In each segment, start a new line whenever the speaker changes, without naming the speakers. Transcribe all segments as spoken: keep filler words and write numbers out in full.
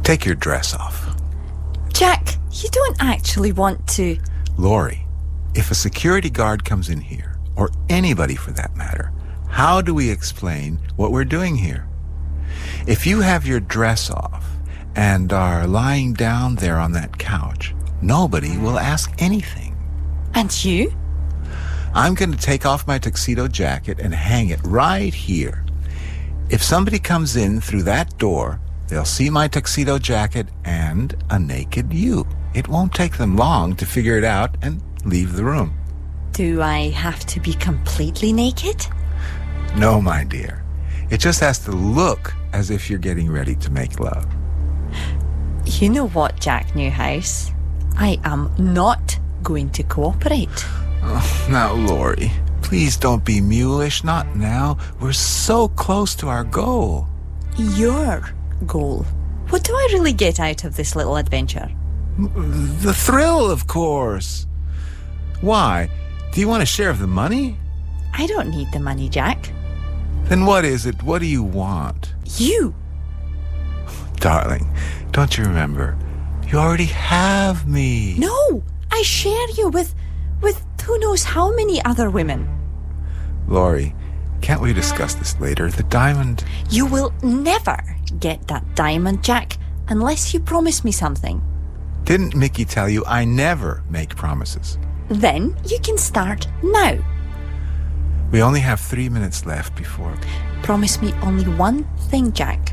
Take your dress off.
Jack, you don't actually want to...
Laurie, if a security guard comes in here, or anybody for that matter, how do we explain what we're doing here? If you have your dress off and are lying down there on that couch, nobody will ask anything.
And you?
I'm going to take off my tuxedo jacket and hang it right here. If somebody comes in through that door, they'll see my tuxedo jacket and a naked you. It won't take them long to figure it out and leave the room.
Do I have to be completely naked?
No, my dear. It just has to look as if you're getting ready to make love.
You know what, Jack Newhouse? I am not going to cooperate.
Oh, now, Laurie, please don't be mulish. Not now. We're so close to our goal.
Your goal? What do I really get out of this little adventure?
The thrill, of course. Why? Do you want a share of the money?
I don't need the money, Jack.
Then what is it? What do you want?
You!
Darling, don't you remember? You already have me.
No! I share you with... with who knows how many other women.
Laurie, can't we discuss this later? The diamond...
You will never get that diamond, Jack, unless you promise me something.
Didn't Mickey tell you I never make promises?
Then you can start now.
We only have three minutes left before...
Promise me only one thing, Jack.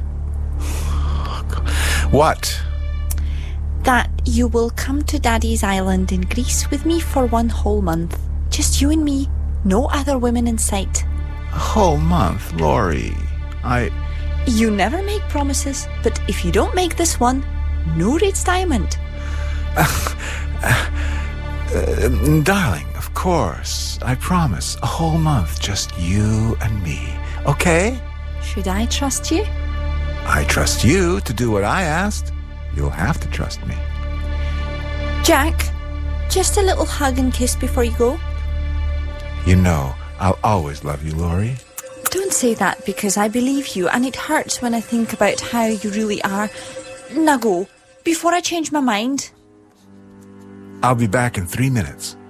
What?
That you will come to Daddy's Island in Greece with me for one whole month. Just you and me. No other women in sight.
A whole month, Laurie. I...
You never make promises, but if you don't make this one, no rates diamond.
Uh, uh, darling, of course. I promise. A whole month, just you and me. Okay?
Should I trust you?
I trust you to do what I asked. You'll have to trust me.
Jack, just a little hug and kiss before you go.
You know, I'll always love you, Laurie.
Don't say that, because I believe you, and it hurts when I think about how you really are. Now go, before I change my mind.
I'll be back in three minutes.